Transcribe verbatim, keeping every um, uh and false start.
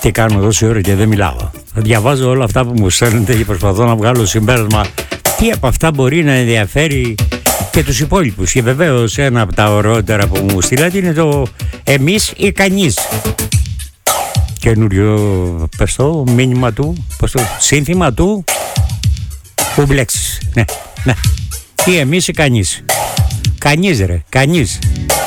Τι κάνω τόση ώρα και δεν μιλάω. Διαβάζω όλα αυτά που μου στέλνετε και προσπαθώ να βγάλω συμπέρασμα. Τι από αυτά μπορεί να ενδιαφέρει και τους υπόλοιπους. Και βεβαίως ένα από τα ωραιότερα που μου στείλατε είναι το εμείς ή κανείς. Καινούριο, πες το, μήνυμα του, πες το, σύνθημα του κουμπλέξεις. Ναι, ναι. Ή εμείς ή κανείς. Κανείς ρε, κανείς.